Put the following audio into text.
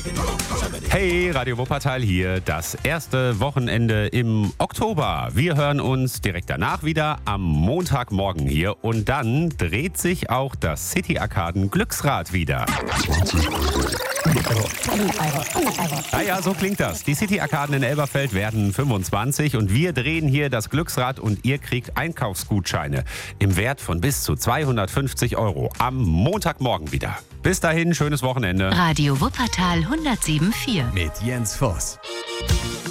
Hey, Radio Wuppertal hier, das erste Wochenende im Oktober. Wir hören uns direkt danach wieder am Montagmorgen hier und dann dreht sich auch das City Arkaden Glücksrad wieder. 100 €. Ja, so klingt das. Die City Arkaden in Elberfeld werden 25 und wir drehen hier das Glücksrad und ihr kriegt Einkaufsgutscheine im Wert von bis zu 250 € am Montagmorgen wieder. Bis dahin, schönes Wochenende. Radio Wuppertal 107,4 mit Jens Voss.